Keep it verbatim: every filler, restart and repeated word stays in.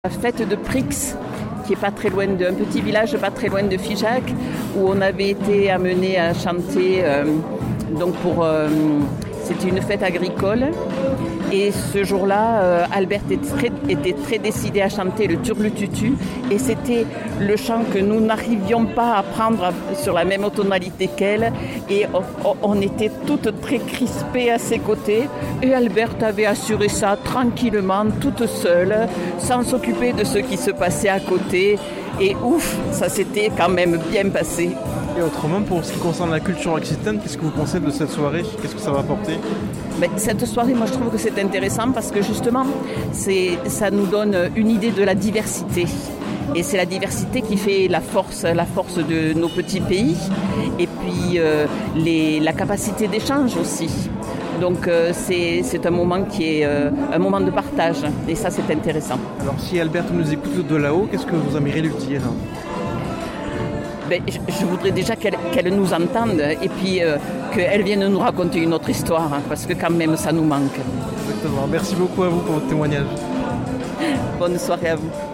La fête de Prix, qui est pas très loin d'un petit village, pas très loin de Figeac, où on avait été amené à chanter. Euh, donc pour, euh, c'était une fête agricole. Et ce jour-là, euh, Albert était très, était très décidé à chanter le Turlututu. Et c'était le chant que nous n'arrivions pas à prendre sur la même tonalité qu'elle. Et on, on était toutes très crispées à ses côtés. Et Albert avait assuré ça tranquillement, toute seule, sans s'occuper de ce qui se passait à côté. Et ouf, ça s'était quand même bien passé. Et autrement, pour ce qui concerne la culture occitane, qu'est-ce que vous pensez de cette soirée ? Qu'est-ce que ça va apporter ? Ben, cette soirée, moi je trouve que c'est intéressant parce que justement, c'est, ça nous donne une idée de la diversité. Et c'est la diversité qui fait la force, la force de nos petits pays. Et puis euh, les, la capacité d'échange aussi. Donc euh, c'est, c'est un moment qui est euh, un moment de partage. Et ça, c'est intéressant. Alors si Albert nous écoute de là-haut, qu'est-ce que vous aimeriez lui dire ? Ben, je, je voudrais déjà qu'elle, qu'elle nous entende et puis euh, qu'elle vienne nous raconter une autre histoire, hein, parce que quand même ça nous manque. Exactement. Merci beaucoup à vous pour votre témoignage. Bonne soirée à vous.